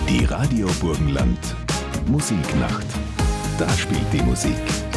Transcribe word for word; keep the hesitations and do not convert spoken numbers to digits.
Die Radio Burgenland Musiknacht. Da spielt die Musik.